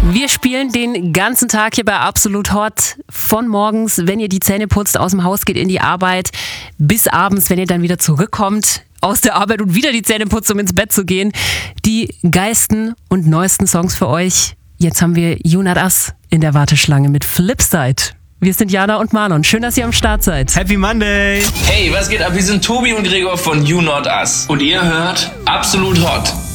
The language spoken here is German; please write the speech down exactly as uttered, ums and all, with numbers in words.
Wir spielen den ganzen Tag hier bei Absolut Hot. Von morgens, wenn ihr die Zähne putzt, aus dem Haus geht in die Arbeit, bis abends, wenn ihr dann wieder zurückkommt aus der Arbeit und wieder die Zähne putzt, um ins Bett zu gehen. Die geilsten und neuesten Songs für euch. Jetzt haben wir You Not Us in der Warteschlange mit Flipside. Wir sind Jana und Marlon. Schön, dass ihr am Start seid. Happy Monday! Hey, was geht ab? Wir sind Tobi und Gregor von You Not Us. Und ihr hört Absolut Hot.